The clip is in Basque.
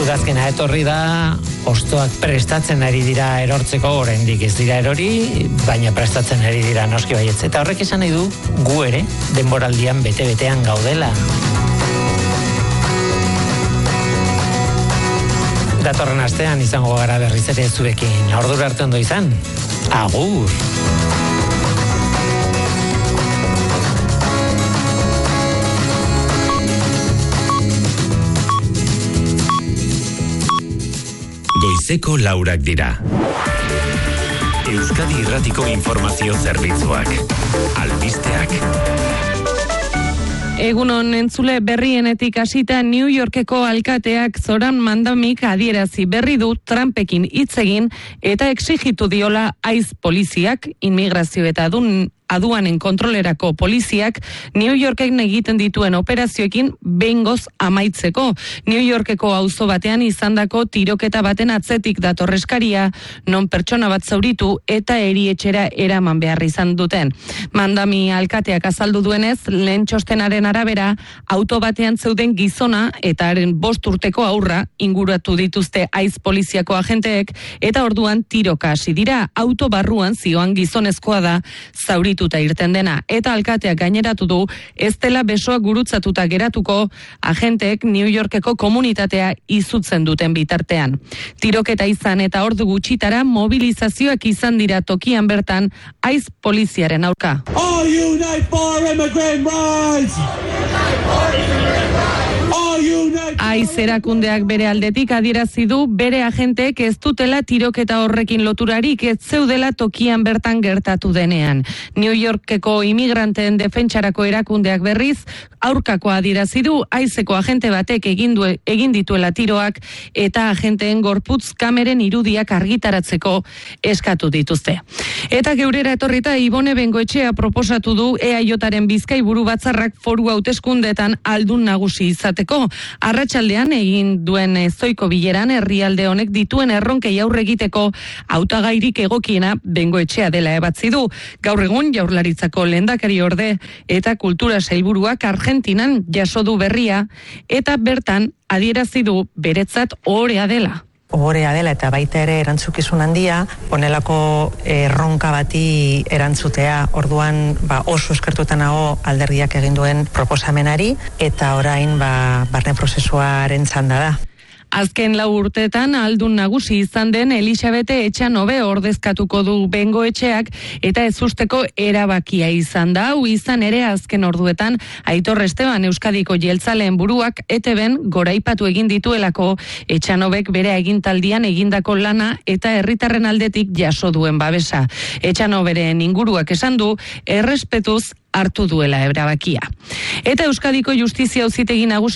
Udazkena etorri da, hostoak prestatzen ari dira erortzeko, oraindik ez dira erori, baina prestatzen ari dira noski baietz. Eta horrek esan nahi du, gu ere, denboraldian bete-betean gaudela. Datorren astean izango gara berriz ere zuekin. Ordura arte ondo izan. Agur! Goizeko 4 dira. Euskadi Irratiko Informazio Zerbitzuak. Albisteak. Egunon entzule, berrienetik hasita New Yorkeko alkateak Zoran Mandamik adierazi berri du Trumpekin hitz egin eta exigitu diola haiz poliziak, inmigrazio eta aduanen kontrolerako poliziak New Yorken egiten dituen operazioekin behingoz amaitzeko. New Yorkeko auzo batean izandako tiroketa baten atzetik datorreskaria, non pertsona bat zauritu eta erietxera eraman behar izan duten. Mandami alkateak azaldu duenez, lehen txostenaren arabera, auto batean zeuden gizona eta haren 5 urteko haurra inguratu dituzte haiz poliziako agenteek eta orduan tiroka hasi dira. Auto barruan zioan gizonezkoa da zauritu irten dena, eta alkateak gaineratu du ez dela besoak gurutzatuta geratuko agenteek New Yorkeko komunitatea izutzen duten bitartean. Tiroketa izan eta ordu gutxitara mobilizazioak izan dira tokian bertan haiz poliziaren aurka. All unite for immigrant rights! Haiz erakundeak bere aldetik adierazi du bere agenteek ez dutela tiroketa horrekin loturarik, ez zeudela tokian bertan gertatu denean. New Yorkeko imigranteen defentsarako erakundeak berriz aurkakoa adierazi du haizeko agente batek egin dituela tiroak eta agenteen gorputz kameren irudiak argitaratzeko eskatu dituzte. Eta geurera etorrita Ibone Bengoetxea proposatu du EAJaren Bizkaiburu Batzarrak foru hauteskundeetan aldun nagusi izateko. Arratsaldean egin duen zoiko bileran herrialde honek dituen erronkei aurre egiteko hautagairik egokiena Bengoetxea dela ebatzi du. Gaur egun Jaurlaritzako lehendakariorde eta kultura sailburuak Argentinan jaso du berria eta bertan adierazi du beretzat ohorea dela. Ohorea dela eta baita ere erantzukizun handia, honelako erronka bati erantzutea. Orduan oso eskertuta nago alderdiak egin duen proposamenari eta orain barne prozesuaren txanda da. Azken 4 urteetan aldun nagusi izan den Elisabete Etxanobe ordezkatuko du Bengoetxeak eta ezusteko erabakia izan da. Hau izan ere azken orduetan Aitor Esteban Euskadiko jeltzaleen buruak ETBen goraipatu egin dituelako Etxanobek bere agintaldian egindako lana eta herritarren aldetik jaso duen babesa. Etxanoberen inguruak esan du errespetuz hartu duela erabakia. Eta Euskadiko Justizia Auzitegi Nagusi